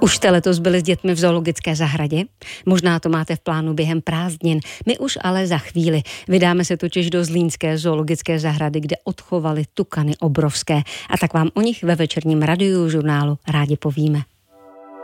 Už jste letos byli s dětmi v zoologické zahradě? Možná to máte v plánu během prázdnin. My už ale za chvíli. Vydáme se totiž do zlínské zoologické zahrady, kde odchovali tukany obrovské. A tak vám o nich ve večerním radiožurnálu rádi povíme.